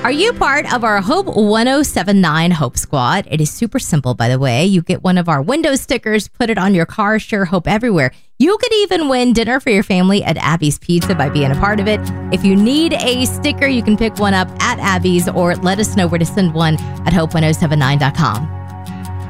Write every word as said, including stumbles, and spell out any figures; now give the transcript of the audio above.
Are you part of our Hope one oh seven point nine Hope Squad? It is super simple, by the way. You get one of our window stickers, put it on your car, share hope everywhere. You could even win dinner for your family at Abby's Pizza by being a part of it. If you need a sticker, you can pick one up at Abby's or let us know where to send one at hope one oh seven nine dot com.